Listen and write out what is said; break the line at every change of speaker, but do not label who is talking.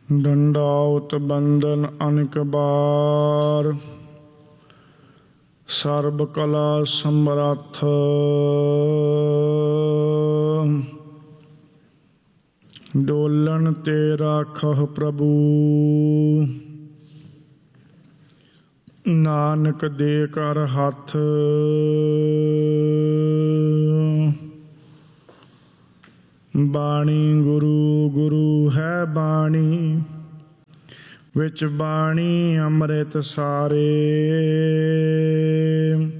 ਡੰਡਾਉਤ ਬੰਦਨ ਅਨੇਕ ਬਾਰ, ਸਰਬ ਕਲਾ ਸਮਰੱਥ। ਡੋਲਣ ਤੇ ਰਾਖਹੁ ਪ੍ਰਭੂ, ਨਾਨਕ ਦੇ ਕਰ ਹੱਥ। ਬਾਣੀ ਗੁਰੂ ਗੁਰੂ ਹੈ ਬਾਣੀ, ਵਿੱਚ ਬਾਣੀ ਅੰਮ੍ਰਿਤ ਸਾਰੇ।